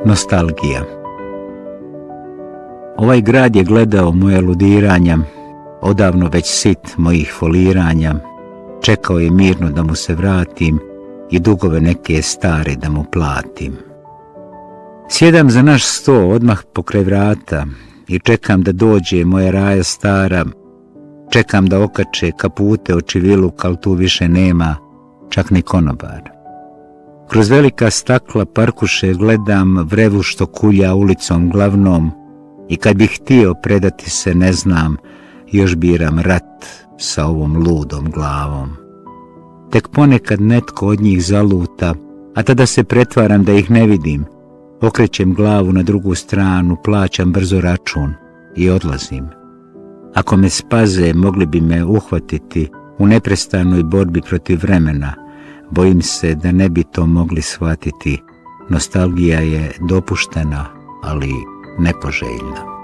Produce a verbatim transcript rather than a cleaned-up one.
Nostalgija. Ovaj grad je gledao moje ludiranja, odavno već sit mojih foliranja, čekao je mirno da mu se vratim i dugove neke stare da mu platim. Sjedam za naš sto odmah pokraj vrata i čekam da dođe moja raja stara, čekam da okače kapute očiviluk, al tu više nema čak ni konobar. Kroz velika stakla parkuše gledam vrevu što kulja ulicom glavnom i kad bih htio predati se ne znam, još biram rat sa ovom ludom glavom. Tek ponekad netko od njih zaluta, a tada se pretvaram da ih ne vidim, okrećem glavu na drugu stranu, plaćam brzo račun i odlazim. Ako me spaze, mogli bi me uhvatiti u neprestanoj borbi protiv vremena. Bojim se da ne bi to mogli shvatiti. Nostalgija je dopuštena, ali nepoželjna.